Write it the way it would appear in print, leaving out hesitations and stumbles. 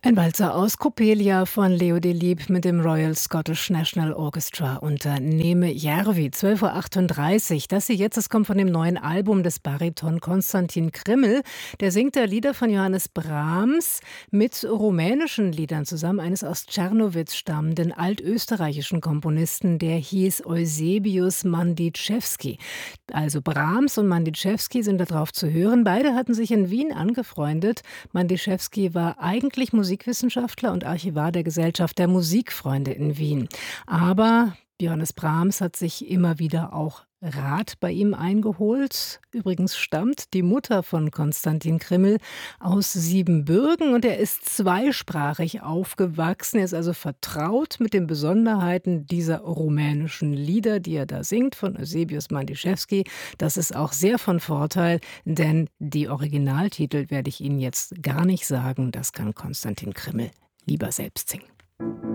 Ein Walzer aus Coppelia von Leo Delibes mit dem Royal Scottish National Orchestra unter Neme Järvi, 12:38 Uhr. Das hier jetzt, das kommt von dem neuen Album des Bariton Konstantin Krimml. Der singt da Lieder von Johannes Brahms mit rumänischen Liedern zusammen, eines aus Czernowitz stammenden altösterreichischen Komponisten, der hieß Eusebius Mandichewski. Also Brahms und Mandichewski sind da drauf zu hören. Beide hatten sich in Wien angefreundet. Mandichewski war eigentlich Musikwissenschaftler und Archivar der Gesellschaft der Musikfreunde in Wien. Aber Johannes Brahms hat sich immer wieder auch Rat bei ihm eingeholt. Übrigens stammt die Mutter von Konstantin Krimml aus Siebenbürgen und er ist zweisprachig aufgewachsen. Er ist also vertraut mit den Besonderheiten dieser rumänischen Lieder, die er da singt, von Eusebius Mandichewski. Das ist auch sehr von Vorteil, denn die Originaltitel werde ich Ihnen jetzt gar nicht sagen. Das kann Konstantin Krimml lieber selbst singen.